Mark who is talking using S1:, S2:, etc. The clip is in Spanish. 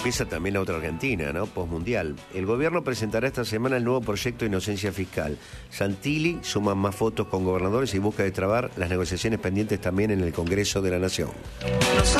S1: empieza también la otra Argentina, ¿no? Postmundial. El gobierno presentará esta semana el nuevo proyecto de inocencia fiscal. Santilli suma más votos con gobernadores y busca destrabar las negociaciones pendientes también en el Congreso de la Nación.